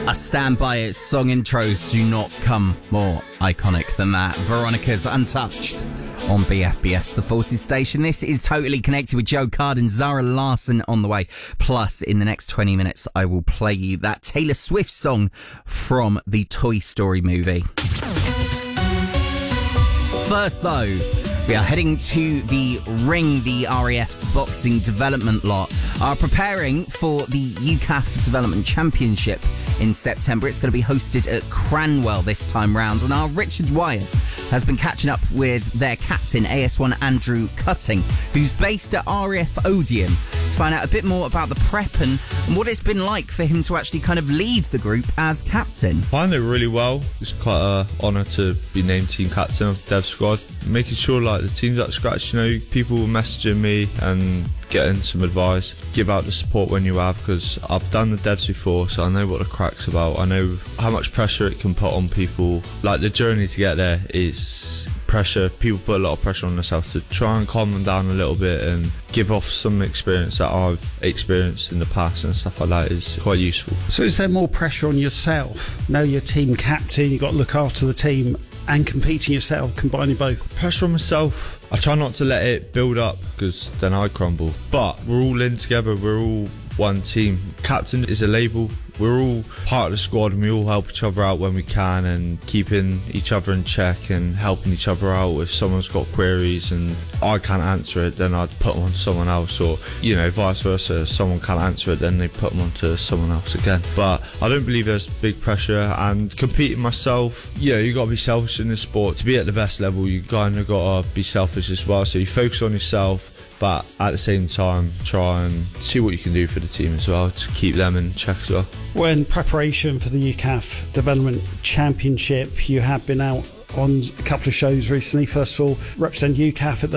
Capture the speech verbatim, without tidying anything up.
I stand by it. Song intros do not come more iconic than that. Veronica's Untouched on B F B S, the Forces station. This is Totally Connected with Joe Card and Zara Larsson on the way. Plus, in the next twenty minutes, I will play you that Taylor Swift song from the Toy Story movie. First, though, we are heading to the Ring, the R A F's boxing development lot, are preparing for the U C A F Development Championship in September. It's going to be hosted at Cranwell this time round, and our Richard Wyeth has been catching up with their captain, A S one Andrew Cutting, who's based at R A F Odeon, to find out a bit more about the prep and, and what it's been like for him to actually kind of lead the group as captain. I find it really well. It's quite an honour to be named team captain of the Dev squad. Making sure like the team's up to scratch, you know, people messaging me and getting some advice, give out the support when you have, because I've done the devs before, so I know what the crack's about. I know how much pressure it can put on people. Like, the journey to get there is pressure. People put a lot of pressure on themselves. To try and calm them down a little bit and give off some experience that I've experienced in the past and stuff like that is quite useful. So is there more pressure on yourself? Now you're team captain, you've got to look after the team and competing yourself, combining both? Pressure on myself, I try not to let it build up, because then I crumble. But we're all in together, we're all one team. Captain is a label. We're all part of the squad and we all help each other out when we can, and keeping each other in check and helping each other out. If someone's got queries and I can't answer it, then I'd put them on someone else, or, you know, vice versa. If someone can't answer it, then they put them on to someone else again. But I don't believe there's big pressure, and competing myself, you know, you got to be selfish in this sport. To be at the best level, you kind of got to be selfish as well. So you focus on yourself, but at the same time try and see what you can do for the team as well to keep them in check as well. When preparation for the U C A F Development Championship, you have been out on a couple of shows recently. First of all, represent U C A F at the